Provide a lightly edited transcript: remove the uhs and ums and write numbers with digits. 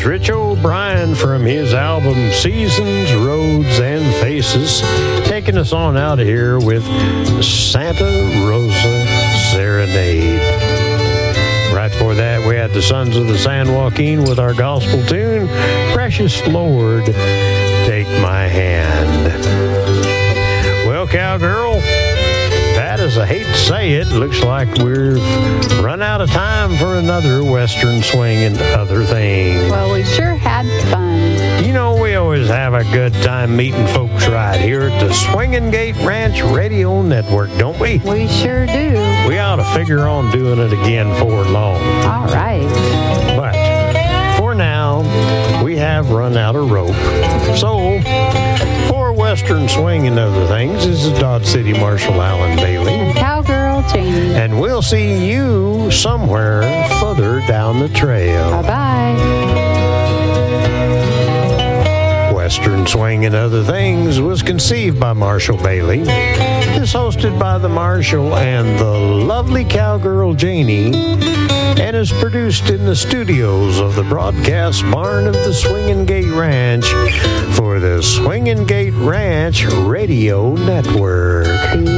Rich O'Brien from his album Seasons, Roads, and Faces, taking us on out of here with Santa Rosa Serenade. Right before that, we had the Sons of the San Joaquin with our gospel tune, Precious Lord, Take My Hand. Well, cowgirl, that is, I hate to say it, looks like we've run out of time for another Western Swing and Other Things. Well, we sure had fun. You know, we always have a good time meeting folks right here at the Swingin' Gate Ranch Radio Network, don't we? We sure do. We ought to figure on doing it again before long. All right. But for now, we have run out of rope. So, for Western Swing and Other Things, this is Dodge City Marshal Alan Bailey. Cowgirl Janie. And we'll see you somewhere further down the trail. Bye-bye. Western Swing and Other Things was conceived by Marshall Bailey, is hosted by the Marshall and the lovely cowgirl Janie, and is produced in the studios of the broadcast barn of the Swingin' Gate Ranch for the Swingin' Gate Ranch Radio Network.